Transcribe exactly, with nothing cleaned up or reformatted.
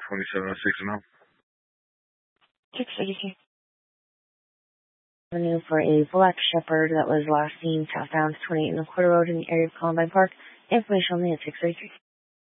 twenty-seven oh six and six eighty-two. Avenue for a black shepherd that was last seen southbound twenty-eight and a quarter road in the area of Columbine Park. Information only at six thirty-three.